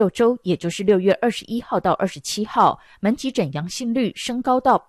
6周，也就是6月21号到27号，门急诊阳性率升高到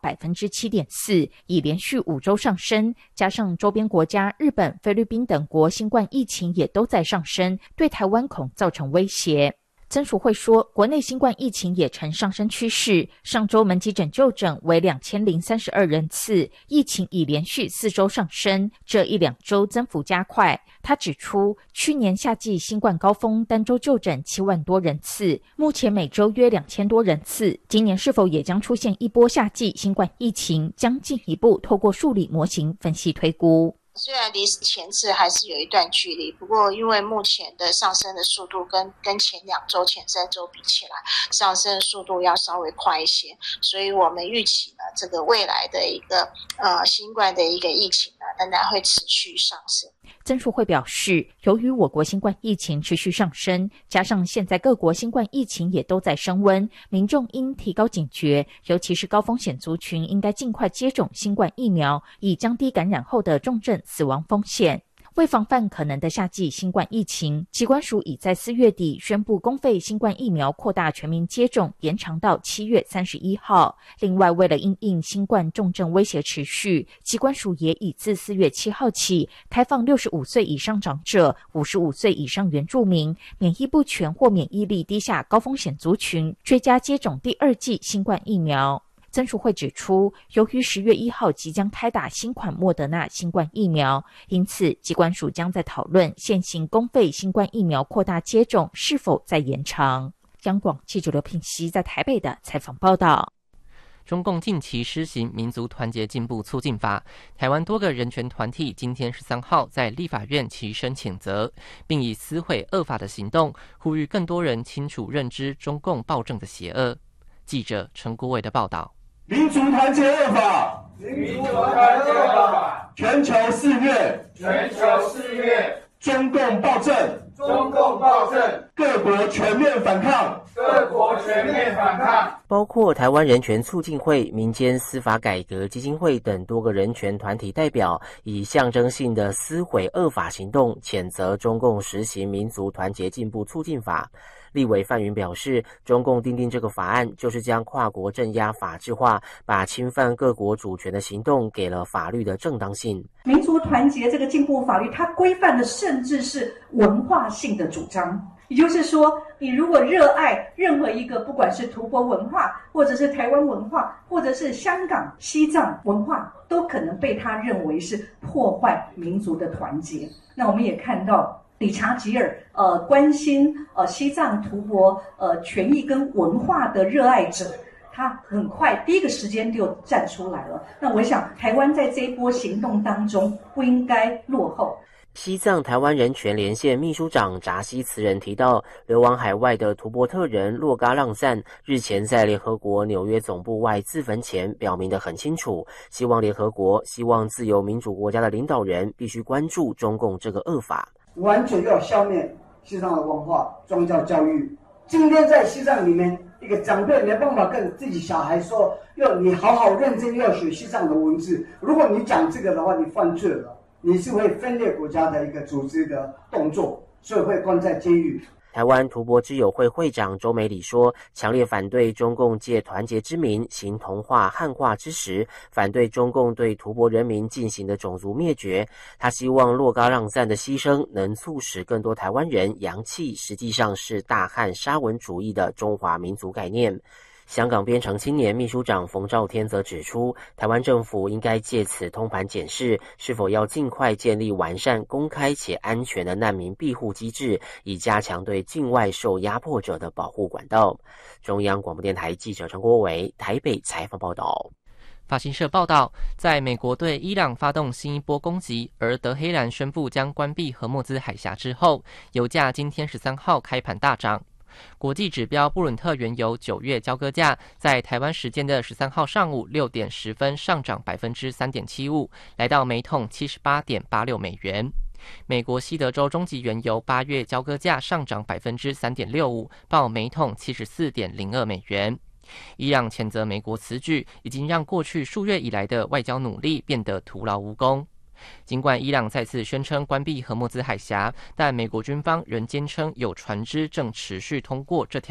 7.4%， 已连续5周上升，加上周边国家日本、菲律宾等国新冠疫情也都在上升，对台湾恐造成威胁。曾淑慧说，国内新冠疫情也呈上升趋势，上周门急诊就诊为2032人次，疫情已连续4周上升，这1-2周增幅加快。他指出，去年夏季新冠高峰单周就诊7万多人次，目前每周约2000多人次，今年是否也将出现一波夏季新冠疫情，将进一步透过数理模型分析推估。 虽然离前次还是有一段距离，不过因为目前的上升的速度跟前2周、前3周比起来，上升的速度要稍微快一些，所以我们预期呢，这个未来的一个新冠的一个疫情呢，仍然会持续上升。 曾淑慧表示，由于我国新冠疫情持续上升，加上现在各国新冠疫情也都在升温，民众应提高警觉，尤其是高风险族群应该尽快接种新冠疫苗，以降低感染后的重症死亡风险。为防范可能的夏季新冠疫情，疾管署已在4月底宣布公费新冠疫苗扩大全民接种，延长到7月31号。另外，为了因应新冠重症威胁持续，疾管署也已自4月7号起开放65岁以上长者、55岁以上原住民、免疫不全或免疫力低下高风险族群追加接种第2剂新冠疫苗。曾淑慧指出，由于10月1号即将开打新款莫德纳新冠疫苗，因此疾管署将在讨论现行公费新冠疫苗扩大接种是否再延长。央广记者刘品熙在台北的采访报道。 中共近期施行民族团结进步促进法，台湾多个人权团体今天13号在立法院齐声谴责，并以撕毁恶法的行动，呼吁更多人清楚认知中共暴政的邪恶。记者陈国伟的报道。 民族团结恶法， 民族团结恶法， 全球肆虐， 全球肆虐， 中共暴政， 中共暴政， 各国全面反抗， 各国全面反抗。 包括台湾人权促进会、民间司法改革基金会等多个人权团体代表，以象征性的撕毁恶法行动，谴责中共实行民族团结进步促进法。立委范云表示，中共订定这个法案，就是将跨国镇压法治化，把侵犯各国主权的行动给了法律的正当性。 民族团结这个进步法律，它规范的甚至是文化性的主张。也就是说，你如果热爱任何一个，不管是吐蕃文化，或者是台湾文化，或者是香港、西藏文化，都可能被他认为是破坏民族的团结。那我们也看到，理查吉尔关心西藏吐蕃权益跟文化的热爱者，他很快第一个时间就站出来了。那我想台湾在这一波行动当中不应该落后。 西藏台湾人权连线秘书长扎西慈仁提到，流亡海外的图伯特人洛嘎浪赞日前在联合国纽约总部外自焚前表明得很清楚，希望联合国、希望自由民主国家的领导人必须关注中共这个恶法， 完全要消灭西藏的文化、宗教教育。今天在西藏里面，一个长辈没办法跟自己小孩说，要你好好认真要学西藏的文字，如果你讲这个的话，你犯罪了，你是会分裂国家的一个组织的动作，所以会关在监狱。 台湾图伯之友会会长周美里说，强烈反对中共借团结之名行同化汉化之实，反对中共对图伯人民进行的种族灭绝。他希望洛嘎让赞的牺牲能促使更多台湾人扬弃实际上是大汉沙文主义的中华民族概念。香港编程青年秘书长冯兆天则指出，台湾政府应该借此通盘检视，是否要尽快建立完善、公开且安全的难民庇护机制，以加强对境外受压迫者的保护管道。中央广播电台记者陈国伟台北采访报道。法新社报道，在美国对伊朗发动新一波攻击，而德黑兰宣布将关闭荷默兹海峡之后，油价今天13号开盘大涨。国际指标布伦特原油9月交割价在台湾时间的13号上午6点10分上涨 3.75%， 来到每桶 78.86 美元。美国西德州中级原油8月交割价上涨 3.65%， 报每桶 74.02 美元。伊朗谴责美国此举已经让过去数月以来的外交努力变得徒劳无功。 尽管伊朗再次宣称关闭荷默兹海峡，但美国军方仍坚称有船只正持续通过这条